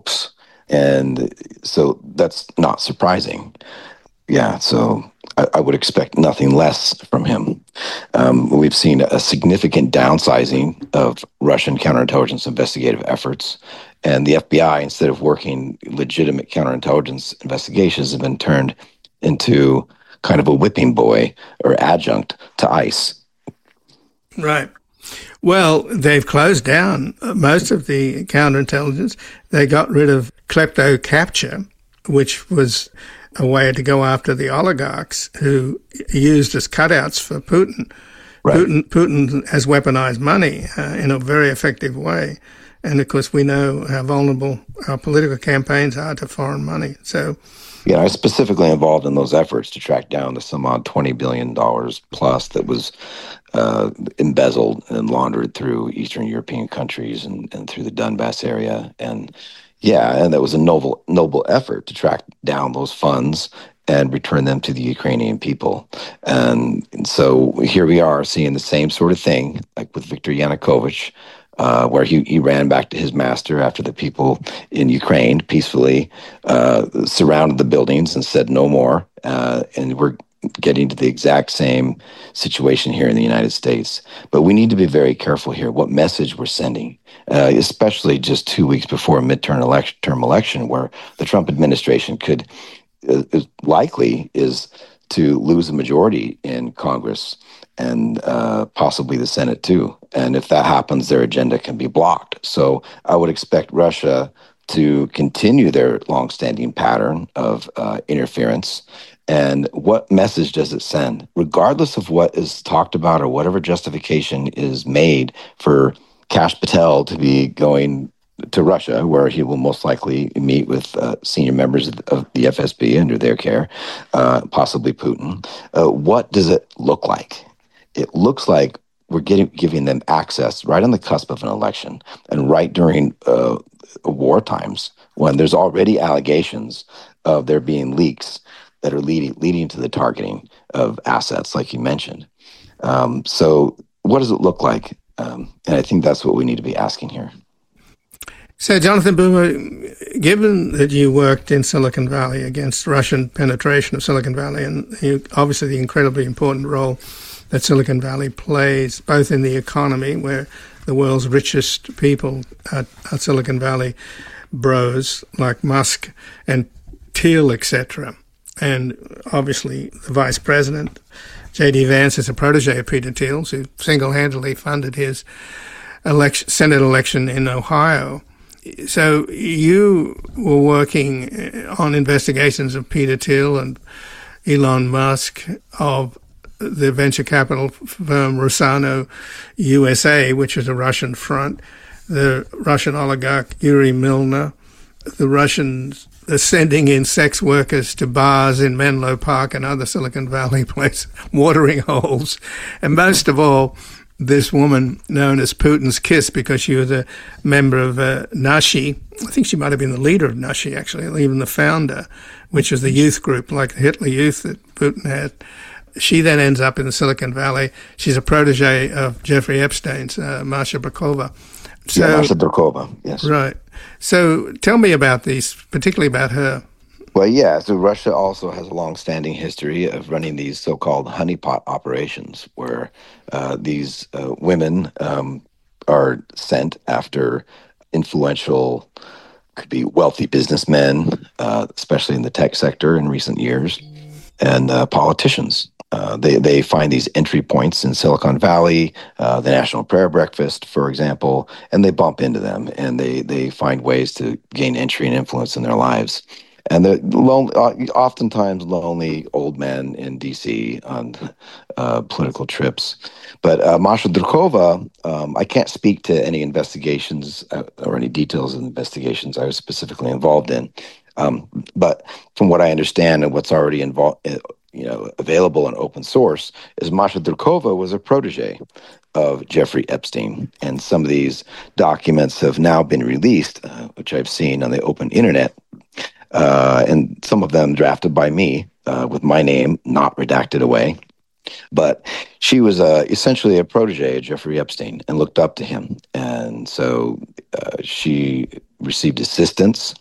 And so that's not surprising. Yeah, so I would expect nothing less from him. We've seen a significant downsizing of Russian counterintelligence investigative efforts, and the FBI, instead of working legitimate counterintelligence investigations, have been turned into kind of a whipping boy or adjunct to ICE. Right. Well, they've closed down most of the counterintelligence. They got rid of klepto capture, which was a way to go after the oligarchs who used as cutouts for Putin. Right. Putin has weaponized money in a very effective way. And of course, we know how vulnerable our political campaigns are to foreign money. So, yeah, I was specifically involved in those efforts to track down the some odd $20 billion plus that was embezzled and laundered through Eastern European countries and through the Donbass area. And yeah, and that was a noble effort to track down those funds and return them to the Ukrainian people. And so here we are seeing the same sort of thing, like with Viktor Yanukovych, where he ran back to his master after the people in Ukraine peacefully surrounded the buildings and said no more. And we're getting to the exact same situation here in the United States. But we need to be very careful here what message we're sending, especially just 2 weeks before a midterm election where the Trump administration could likely is to lose a majority in Congress and possibly the Senate too. And if that happens, their agenda can be blocked. So I would expect Russia to continue their longstanding pattern of interference. And what message does it send? Regardless of what is talked about or whatever justification is made for Kash Patel to be going to Russia, where he will most likely meet with senior members of the FSB under their care, possibly Putin. What does it look like? It looks like we're giving them access right on the cusp of an election and right during war times when there's already allegations of there being leaks that are leading to the targeting of assets, like you mentioned. So what does it look like? And I think that's what we need to be asking here. So, Jonathan Boomer, given that you worked in Silicon Valley against Russian penetration of Silicon Valley, and obviously the incredibly important role that Silicon Valley plays, both in the economy, where the world's richest people are Silicon Valley bros like Musk and Thiel, etc., and obviously the vice president, J.D. Vance, is a protege of Peter Thiel, who single-handedly funded his Senate election in Ohio. So you were working on investigations of Peter Thiel and Elon Musk, of the venture capital firm Rusano USA, which is a Russian front, the Russian oligarch Yuri Milner, the Russians sending in sex workers to bars in Menlo Park and other Silicon Valley places, watering holes, and most of all, this woman known as Putin's Kiss, because she was a member of Nashi. I think she might have been the leader of Nashi, actually, even the founder, which was the youth group like the Hitler Youth that Putin had. She then ends up in the Silicon Valley. She's a protege of Jeffrey Epstein's, Masha Barkova. So, yeah, Masha Barkova, yes. Right. So tell me about these, particularly about her. Well, yeah, so Russia also has a long-standing history of running these so-called honeypot operations where these women are sent after influential, could be wealthy businessmen, especially in the tech sector in recent years, and politicians. They find these entry points in Silicon Valley, the National Prayer Breakfast, for example, and they bump into them, and they find ways to gain entry and influence in their lives. And the oftentimes lonely old men in D.C. on political trips. But Masha Durkova, I can't speak to any investigations or any details of investigations I was specifically involved in. But from what I understand and what's already available in open source, is Masha Durkova was a protege of Jeffrey Epstein. And some of these documents have now been released, which I've seen on the open internet. And some of them drafted by me with my name not redacted away. But she was essentially a protege of Jeffrey Epstein and looked up to him. And so she received assistance